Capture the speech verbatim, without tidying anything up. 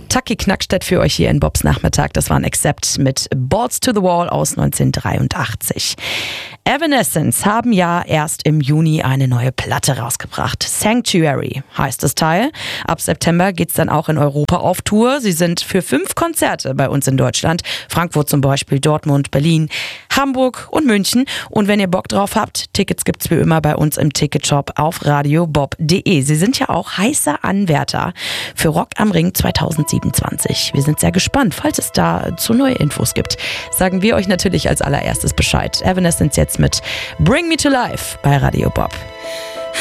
Taki Knackstedt für euch hier in Bobs Nachmittag. Das war ein Accept mit Balls to the Wall aus neunzehnhundertdreiundachtzig. Evanescence haben ja erst im Juni eine neue Platte rausgebracht. Sanctuary heißt das Teil. Ab September geht's dann auch in Europa auf Tour. Sie sind für fünf Konzerte bei uns in Deutschland. Frankfurt zum Beispiel, Dortmund, Berlin, Hamburg und München. Und wenn ihr Bock drauf habt, Tickets gibt's wie immer bei uns im Ticketshop auf radio bob punkt de. Sie sind ja auch heißer Anwärter für Rock am Ring zweitausendsiebenundzwanzig. Wir sind sehr gespannt. Falls es dazu neue Infos gibt, sagen wir euch natürlich als allererstes Bescheid. Evanescence jetzt mit Bring Me to Life bei Radio Bob.